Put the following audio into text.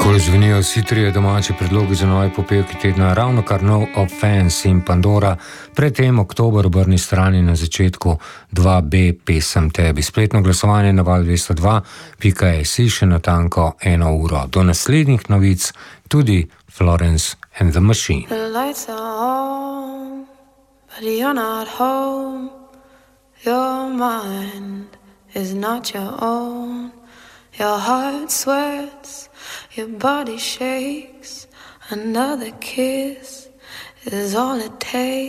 Takole zvenijo vsi trije domači predlogi za nove popevki tedna, ravno kar No Offense in Pandora, predtem Oktober obrni strani na začetku 2B pesem Tebi. Spletno glasovanje na val202.si še natanko 1 uro. Do naslednjih novic tudi Florence and the Machine. The lights are on, but you're not home. Your mind is not your own. Your heart sweats, your body shakes. Another kiss is all it takes.